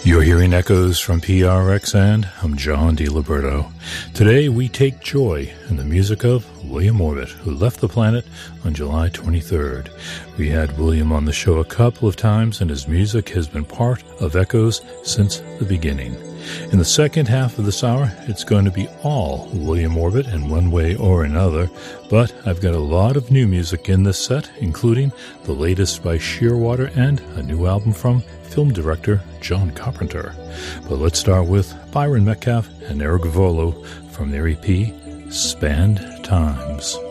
You're hearing echoes from PRX, and I'm John DiLiberto. Today we take joy in the music of William Orbit, who left the planet on July 23rd. We had William on the show a couple of times, and his music has been part of Echoes since the beginning. In the second half of this hour, it's going to be all William Orbit in one way or another, but I've got a lot of new music in this set, including the latest by Shearwater and a new album from film director John Carpenter. But let's start with Byron Metcalf and Eric Volo from their EP, Spanned Times.